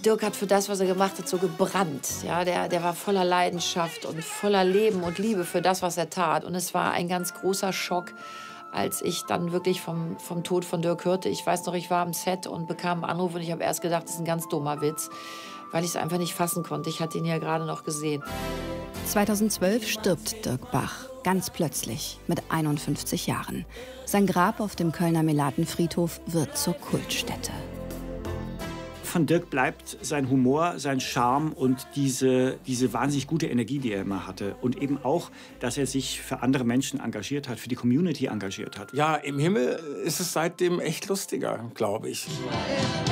Dirk hat für das, was er gemacht hat, so gebrannt. Ja, der war voller Leidenschaft und voller Leben und Liebe für das, was er tat. Und es war ein ganz großer Schock, als ich dann wirklich vom Tod von Dirk hörte. Ich weiß noch, ich war am Set und bekam einen Anruf und ich habe erst gedacht, das ist ein ganz dummer Witz, weil ich es einfach nicht fassen konnte. Ich hatte ihn ja gerade noch gesehen. 2012 stirbt Dirk Bach, ganz plötzlich, mit 51 Jahren. Sein Grab auf dem Kölner Melatenfriedhof wird zur Kultstätte. Von Dirk bleibt sein Humor, sein Charme und diese wahnsinnig gute Energie, die er immer hatte. Und eben auch, dass er sich für andere Menschen engagiert hat, für die Community engagiert hat. Ja, im Himmel ist es seitdem echt lustiger, glaube ich.